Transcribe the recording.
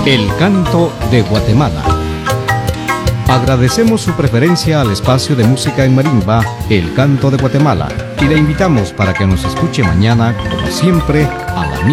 El canto de Guatemala. Agradecemos su preferencia al espacio de música en marimba, El Canto de Guatemala, y le invitamos para que nos escuche mañana, como siempre, a la misma